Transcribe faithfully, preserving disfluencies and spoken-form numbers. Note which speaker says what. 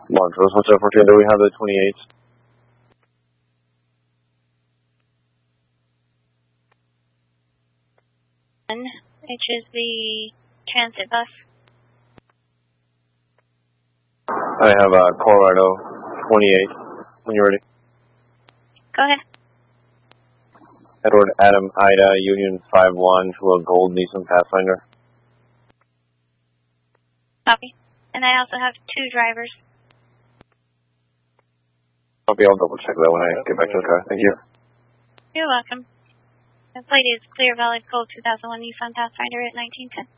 Speaker 1: Montrose Hotel fourteen, do we have the twenty-eight?
Speaker 2: Which is the transit bus.
Speaker 1: I have a Colorado twenty-eight, when you're ready.
Speaker 2: Go ahead.
Speaker 1: Edward Adam Ida Union five one to a gold Nissan Pathfinder.
Speaker 2: Copy. And I also have two drivers.
Speaker 1: Copy, I'll double check that when I get back to the car. Thank you.
Speaker 2: You're welcome. The plate is clear, valid, code two thousand one Nissan Pathfinder at nineteen ten.